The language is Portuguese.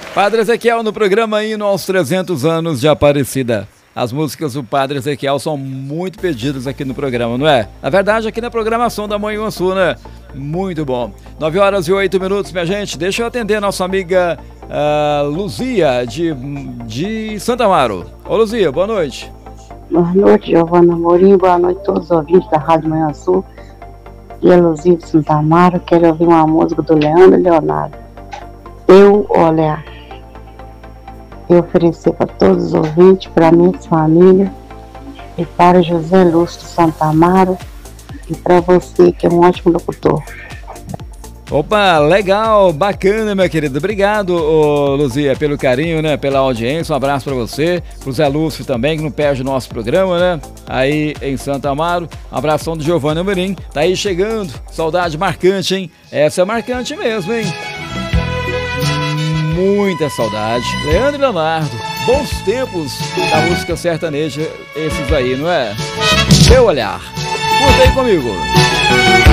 Padre Ezequiel no programa Hino aos 300 anos de Aparecida. As músicas do Padre Ezequiel são muito pedidas aqui no programa, não é? Na verdade, aqui na programação da Manhã Sul, né? Muito bom. 9h08, minha gente. Deixa eu atender a nossa amiga Luzia, de Santo Amaro. Ô, Luzia, boa noite. Boa noite, Giovana Amorim. Boa noite a todos os ouvintes da Rádio Manhã Sul. E a Luzia de Santo Amaro. Quero ouvir uma música do Leandro Leonardo. Eu olhar. E oferecer para todos os ouvintes, para minha família e para José Lúcio de Santo Amaro e para você, que é um ótimo locutor. Opa, legal, bacana, minha querida. Obrigado, Luzia, pelo carinho, né? Pela audiência. Um abraço para você, pro Zé Lúcio também, que não perde o nosso programa, né? Aí em Santo Amaro. Um abração do Giovanni Amorim. Tá aí chegando. Saudade marcante, hein? Essa é marcante mesmo, hein? Muita saudade. Leandro Leonardo, bons tempos da música sertaneja, esses aí, não é? Meu olhar. Curta aí comigo.